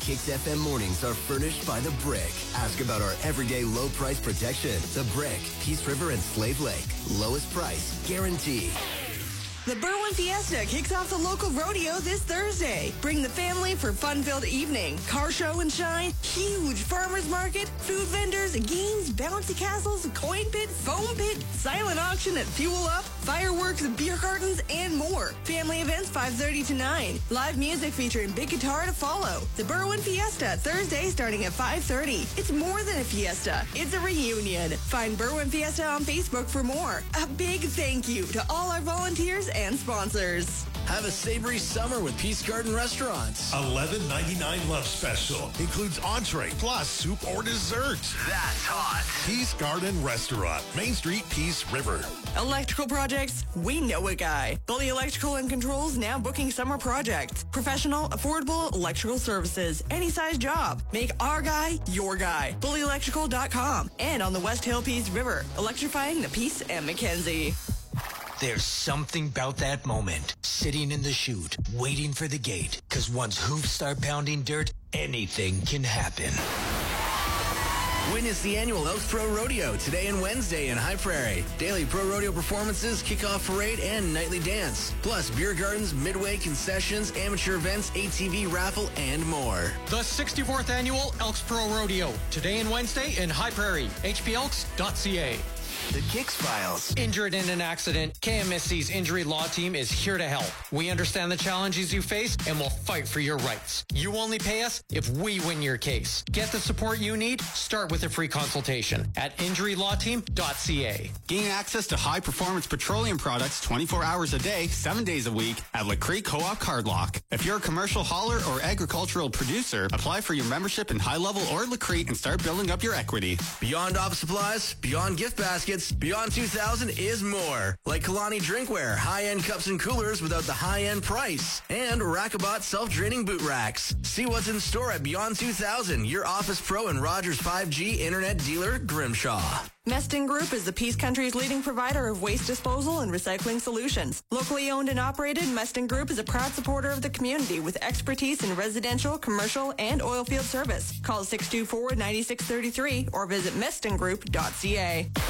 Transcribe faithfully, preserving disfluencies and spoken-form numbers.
Kicks F M mornings are furnished by The Brick. Ask about our everyday low price protection. The Brick, Peace River and Slave Lake. Lowest price, guaranteed. The Berwyn Fiesta kicks off the local rodeo this Thursday. Bring the family for fun-filled evening. Car show and shine, huge farmers market, food vendors, games, bouncy castles, coin pit, foam pit, silent auction at Fuel Up, fireworks, beer gardens, and more. Family events five thirty to nine. Live music featuring big guitar to follow. The Berwyn Fiesta, Thursday starting at five thirty. It's more than a fiesta. It's a reunion. Find Berwyn Fiesta on Facebook for more. A big thank you to all our volunteers and sponsors. Have a savory summer with Peace Garden Restaurants. eleven ninety-nine lunch special. Includes entree plus soup or dessert. That's hot. Peace Garden Restaurant. Main Street, Peace River. Electrical projects, we know a guy. Bully Electrical and Controls now booking summer projects. Professional, affordable electrical services. Any size job. Make our guy your guy. bully electrical dot com. And on the West Hill Peace River. Electrifying the Peace and Mackenzie. There's something about that moment, sitting in the chute, waiting for the gate. Because once hooves start pounding dirt, anything can happen. Witness the annual Elks Pro Rodeo today and Wednesday in High Prairie. Daily Pro Rodeo performances, kickoff parade, and nightly dance. Plus beer gardens, midway concessions, amateur events, A T V raffle, and more. The sixty-fourth Annual Elks Pro Rodeo, today and Wednesday in High Prairie. H P elks dot c a. The Kicks Files. Injured in an accident, K M S C's injury law team is here to help. We understand the challenges you face and will fight for your rights. You only pay us if we win your case. Get the support you need. Start with a free consultation at injury law team dot c a. Gain access to high-performance petroleum products twenty-four hours a day, seven days a week at La Cree Co-op Cardlock. If you're a commercial hauler or agricultural producer, apply for your membership in High Level or La Cree and start building up your equity. Beyond office supplies, beyond gift baskets, Beyond two thousand is more. Like Kalani Drinkware, high-end cups and coolers without the high-end price. And Rackabot self-draining boot racks. See what's in store at Beyond two thousand, your Office Pro and Rogers five G internet dealer, Grimshaw. Meston Group is the Peace Country's leading provider of waste disposal and recycling solutions. Locally owned and operated, Meston Group is a proud supporter of the community with expertise in residential, commercial, and oil field service. Call six two four, nine six three three or visit meston group dot c a.